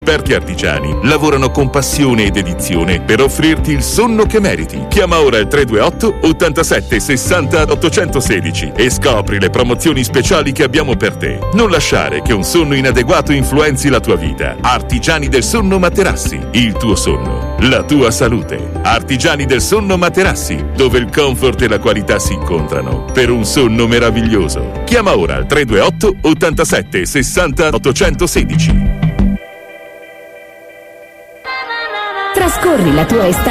Esperti artigiani lavorano con passione e dedizione per offrirti il sonno che meriti. Chiama ora il 328 87 60 816 e scopri le promozioni speciali che abbiamo per te. Non lasciare che un sonno inadeguato influenzi la tua vita. Artigiani del Sonno Materassi, il tuo sonno, la tua salute. Artigiani del Sonno Materassi, dove il comfort e la qualità si incontrano per un sonno meraviglioso. Chiama ora il 328 87 60 816. Trascorri la tua estate